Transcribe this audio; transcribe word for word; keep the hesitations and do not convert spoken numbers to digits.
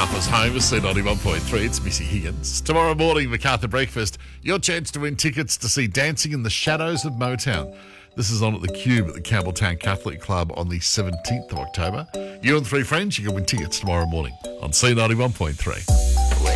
MacArthur's home is C ninety-one point three. It's Missy Higgins. Tomorrow morning, MacArthur Breakfast, your chance to win tickets to see Dancing in the Shadows of Motown. This is on at the Cube at the Campbelltown Catholic Club on the seventeenth of October. You and three friends, you can win tickets tomorrow morning on C ninety-one point three.